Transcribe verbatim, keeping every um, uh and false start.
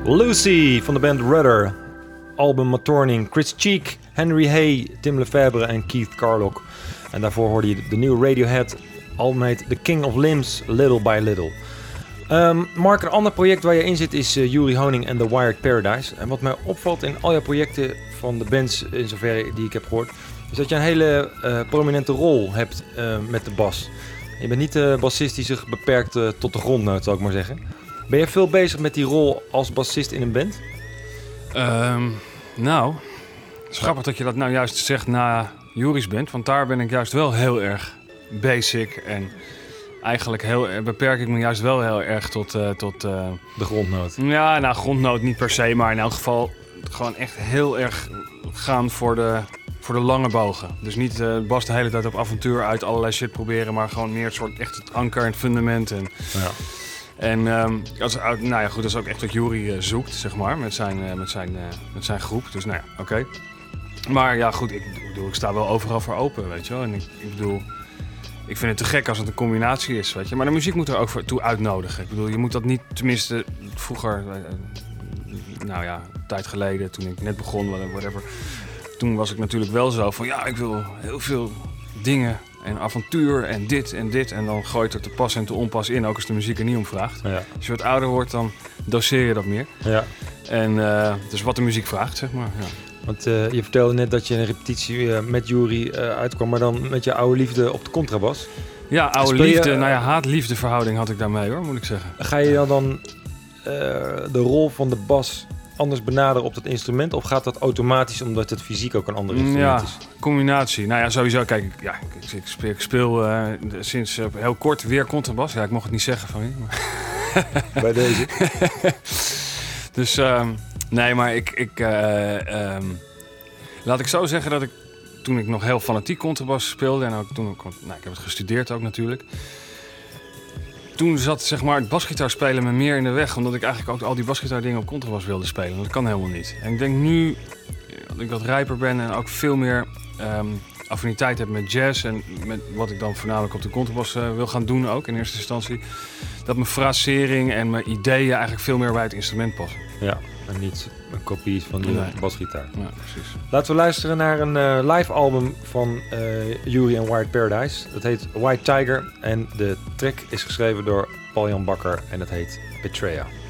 Lucy van de band Rudder. Album Matorning, Chris Cheek, Henry Hay, Tim Lefebvre en Keith Carlock. En daarvoor hoorde je de nieuwe Radiohead. Album heet The King of Limbs, Little by Little. Um, Mark, een ander project waar je in zit is uh, Uri Honing en The Wired Paradise. En wat mij opvalt in al jouw projecten van de bands, in zoverre die ik heb gehoord, is dat je een hele uh, prominente rol hebt uh, met de bas. Je bent niet de bassist die zich beperkt uh, tot de grondnoot, zou ik maar zeggen. Ben je veel bezig met die rol als bassist in een band? Um, nou, het is grappig dat je dat nou juist zegt na Juri's band. Want daar ben ik juist wel heel erg basic. En eigenlijk heel, beperk ik me juist wel heel erg tot... Uh, tot uh, de grondnoot. Ja, nou grondnoot niet per se. Maar in elk geval gewoon echt heel erg gaan voor de, voor de lange bogen. Dus niet uh, bas de hele tijd op avontuur uit allerlei shit proberen. Maar gewoon meer een soort echt het anker en het fundament. En, ja. En um, als, nou ja, goed, dat is ook echt wat Uri uh, zoekt, zeg maar, met zijn, uh, met zijn, uh, met zijn groep. Dus nou ja, oké. Okay. Maar ja, goed, ik, ik bedoel, ik sta wel overal voor open, weet je wel. En ik, ik bedoel, ik vind het te gek als het een combinatie is, weet je. Maar de muziek moet er ook voor toe uitnodigen. Ik bedoel, je moet dat niet, tenminste, vroeger, uh, nou ja, een tijd geleden, toen ik net begon, whatever. Toen was ik natuurlijk wel zo van, ja, ik wil heel veel dingen... En avontuur en dit en dit. En dan gooi je er te pas en te onpas in. Ook als de muziek er niet om vraagt. Ja. Als je wat ouder wordt, dan doseer je dat meer. Ja. En uh, dus wat de muziek vraagt, zeg maar. Ja. Want uh, je vertelde net dat je een repetitie uh, met Uri uh, uitkwam. Maar dan met je oude liefde op de contrabas. Ja, oude je, liefde. Uh, nou ja, haat-liefde verhouding had ik daarmee, hoor, moet ik zeggen. Ga je dan, dan uh, de rol van de bas anders benaderen op dat instrument? Of gaat dat automatisch omdat het fysiek ook een ander instrument ja, is? Combinatie. Nou ja, sowieso. Kijk, ja, ik, ik speel, ik speel uh, sinds uh, heel kort weer contrabas. Ja, ik mocht het niet zeggen van je. Maar... Bij deze. Dus, um, nee, maar ik... ik uh, um, laat ik zo zeggen dat ik, toen ik nog heel fanatiek contrabas speelde... en ook toen ik... Nou, ik heb het gestudeerd ook natuurlijk... Toen zat zeg maar, het basgitaarspelen me meer in de weg. Omdat ik eigenlijk ook al die basgitaardingen op contrabas wilde spelen. Dat kan helemaal niet. En ik denk nu, dat ik wat rijper ben en ook veel meer um, affiniteit heb met jazz. En met wat ik dan voornamelijk op de contrabas uh, wil gaan doen ook in eerste instantie. Dat mijn frasering en mijn ideeën eigenlijk veel meer bij het instrument passen. Ja, en niet een kopie van de nee. basgitaar. Ja, precies. Laten we luisteren naar een uh, live album van uh, Uri en Wired Paradise. Dat heet White Tiger en de track is geschreven door Paul-Jan Bakker en het heet Betraya.